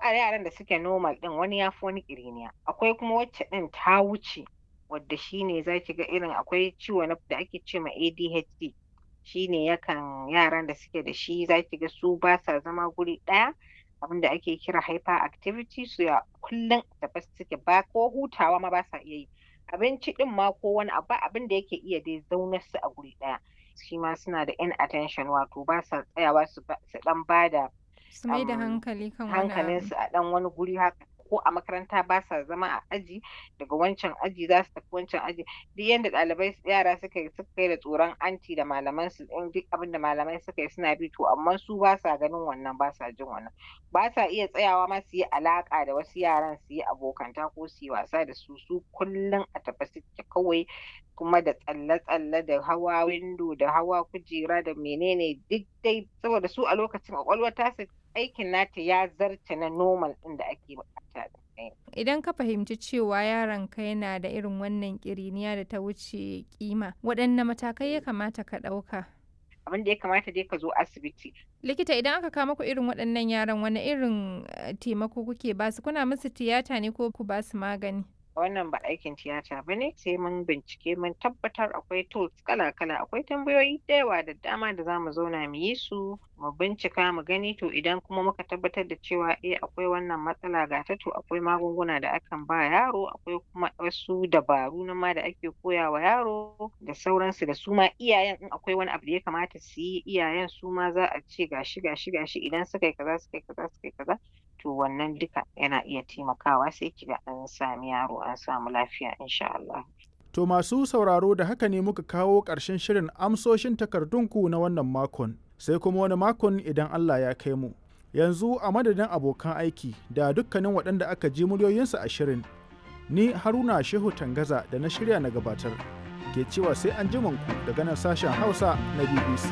a yaran da suke normal ɗin wani ya fi wani ƙiriniya. Akwai kuma wacce ɗin ta wuce, wadda shi ne za ki ga irin akwai ciwo da ake ce ma ADHD. Shi ne yaran da suke da shi za ki ga su ba sa zama guri ɗaya, abin da ake kira hyperactivity, su ya kullum a tafe suke, ba ko hutawa ma ba sa iya yi. Abinci ɗin ma ko wani abu abin da yake iya dai zaunar su a guri ɗaya. Shi ma suna da inattention, wato ba sa tsayawa su ɗan ba da Su mai da hankali kan wani abu. hankalinsu a ɗan wani guri haka, ko a makaranta ba sa zama a aji, daga wancan aji za su tafi wancan aji. Duk yanda yara suka yi da tsoron anti da malaman su, in duk abin da malamai suka yi suna bi, to amma su ba sa ganin wannan, ba sa jin wannan. Ba sa iya tsayawa ma su yi alaƙa da wasu yaran, su yi abokanta ko su yi wasa da su. Su kullum a tafe suke kawai, kuma da tsalle-tsalle da hawa windo da hawa kujera da menene duk dai, saboda su a lokacin ƙwaƙwalwar tasu aikin nata ya zarce na normal ɗin da ake buƙata. Idan ka fahimci cewa yaronka yana da irin wannan ƙiriniya da ta wuce kima, waɗanne matakai ya kamata ka ɗauka? Abin da ya kamata dai ka zo asibiti. Likita, idan aka kawo muku irin waɗannan yaran, wane irin taimako kuke ba su? Kuna musu tiyata ne ko ku ba su magani? Wannan ba aikin tiyata ba ne, sai mun bincike mun tabbatar. Akwai tools kala-kala, akwai tambayoyi da yawa da dama da za mu zauna mu yi su, mu bincika mu gani. To idan kuma muka tabbatar da cewa akwai wannan matsala ga ta, to akwai magunguna da akan ba yaro, akwai kuma wasu dabaru na ma da ake koya wa yaro da sauransu. Da su ma iyayen, in akwai wani abu da ya kamata su yi, iyayen su ma za a ce gashi idan suka yi kaza suka yi kaza suka yi kaza, to wannan duka yana iya taimakawa, sai kiga an sami yaro an samu lafiya insha Allah. To masu sauraro, da haka ne muka kawo ƙarshen shirin amsoshin takardunku na wannan makon, sai kuma wani makon idan Allah ya kai mu. Yanzu a madadin abokan aiki da dukkanin waɗanda aka ji muryoyinsu a shirin, ni Haruna Shehu Tangaza da na shirya na gabatar, ke cewa sai an ji ku daga nan sashen Hausa na BBC.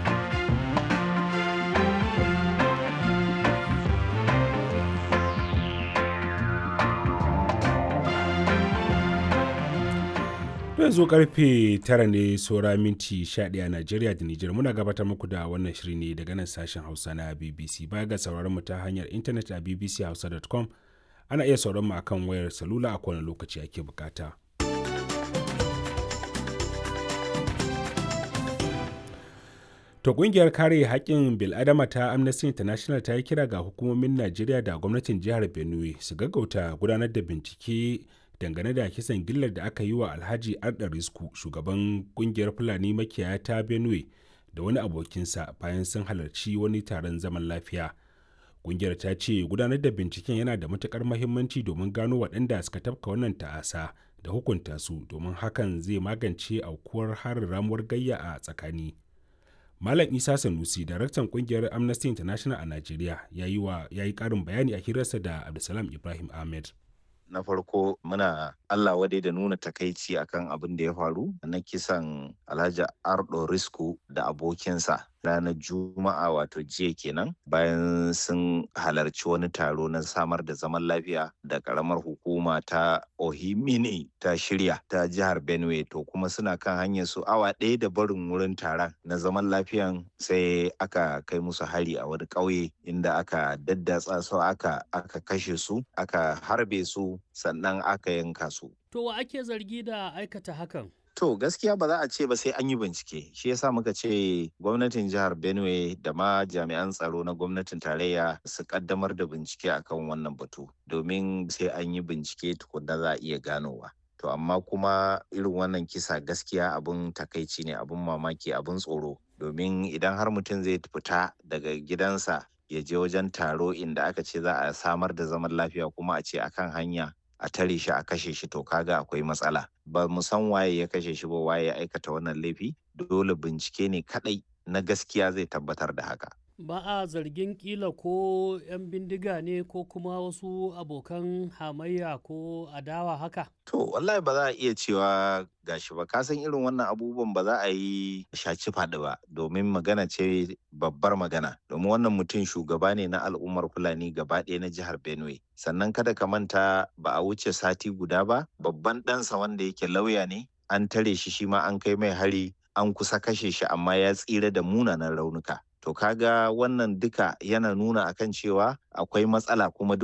Yanzu karfe 9 ne saura minti 11 a Najeriya da Nijar. Muna gabatar muku da wannan shiri ne daga nan sashen Hausa na BBC. Baya ga sauraron mu ta hanyar intanet a bbchausa.com, ana iya sauraron mu akan wayar salula a kowane lokaci ake bukata. To kungiyar kare haƙƙin bil'adama ta Amnesty International ta yi kira ga hukumomin Najeriya da gwamnatin jihar Benue su gaggauta gudanar da bincike dangane da kisan gillar da aka yi wa Alhaji Arda Risku, shugaban kungiyar Fulani makiyaya ta Benue, da wani abokinsa bayan sun halarci wani taron zaman lafiya. Kungiyar ta ce gudanar da binciken yana da matukar mahimmanci domin gano waɗanda suka tafka wannan ta'asa da hukunta su, domin hakan zai magance aukuwar harin ramuwar gayya a tsakani. Malam Isa Sanusi, daraktan kungiyar Amnesty International a Najeriya, ya yi ƙarin bayani a hirarsa da Abdulsalam Ibrahim Ahmed. Na farko muna Allah wadai da nuna takaici akan abin da ya faru na kisan Alhaji Ardo Risku da abokinsa ranar Juma'a, wato jiya kenan, bayan sun halarci wani taro na samar da zaman lafiya da karamar hukuma ta Ohimini ta shirya ta jihar Benue. To kuma suna kan hanyar su awa ɗaya da barin wurin taron na zaman lafiyan, sai aka kai musu hari a wani ƙauye inda aka daddatsa su, aka kashe su, aka harbe su, sannan aka yanka su. To wa ake zargi da aikata hakan? To gaskiya ba za a ce ba, sai an yi bincike. Shi yasa muka ce gwamnatin jihar Benue da ma jami'an tsaro na gwamnatin tarayya su kaddamar da bincike akan wannan batu, domin sai an yi bincike tukunna za a iya ganowa. To amma kuma irin wannan kisa gaskiya abun takaici ne, abun mamaki, abun tsoro, domin idan har mutum zai fita daga gidansa ya je wajen taro inda aka ce za a samar da zaman lafiya, kuma a ce akan hanya a tare shi a kashe shi, to kaga akwai matsala. Ba mu san waye ya kashe shi ba, waye ya aikata wannan laifi. Dole bincike ne kadai na gaskiya zai tabbatar da haka. Ba a zargin kila ko 'yan bindiga ne ko kuma wasu abokan hamayya ko adawa haka? To wallahi ba za a iya cewa gashi ba. Ka san irin wannan abubuwan ba za a yi shaci faɗi ba, domin magana ce babbar magana. Domin wannan mutum shugaba ne na al'ummar Fulani gaba ɗaya na jihar Benue. Sannan kada ka manta, ba a wuce sati guda ba, babban ɗansa wanda yake lauya ne, an tare shi ma an kai mai hari, an kusa kashe shi, amma ya tsira da munanan raunuka. To kaga wannan duka yana nuna akan cewa akwai matsala, kuma